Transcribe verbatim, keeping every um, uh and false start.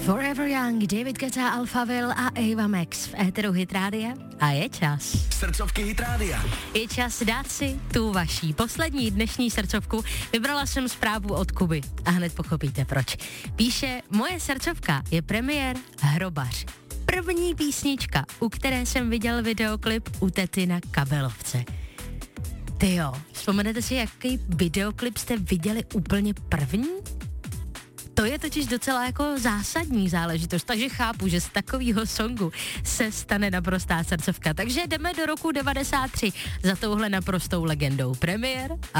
Forever Young, David Guetta, Alphaville a Ava Max v éteru Hit Rádia a je čas. Srdcovky Hit Rádia. Je čas dát si tu vaší poslední dnešní srdcovku. Vybrala jsem zprávu od Kuby a hned pochopíte proč. Píše, moje srdcovka je premiér Hrobař. První písnička, u které jsem viděl videoklip u tety na kabelovce. Tyjo, vzpomenete si, jaký videoklip jste viděli úplně první? To je totiž docela jako zásadní záležitost, takže chápu, že z takového songu se stane naprostá srdcovka. Takže jdeme do roku devadesát tři za touhle naprostou legendou. Premiér a